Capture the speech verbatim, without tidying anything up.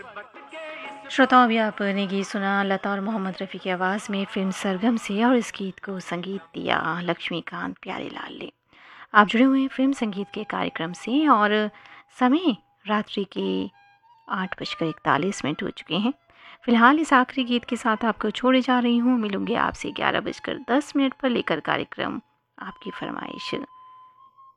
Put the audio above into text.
श्रोताओं, अभी आपने गीत सुना लता और मोहम्मद रफ़ी की आवाज़ में फिल्म सरगम से, और इस गीत को संगीत दिया लक्ष्मीकांत प्यारेलाल ने। आप जुड़े हुए हैं फिल्म संगीत के कार्यक्रम से, और समय रात्रि के आठ बजकर इकतालीस मिनट हो चुके हैं। फिलहाल इस आखिरी गीत के साथ आपको छोड़े जा रही हूँ। मिलूंगी आपसे ग्यारह बजकर दस मिनट पर, लेकर कार्यक्रम आपकी फरमाइश।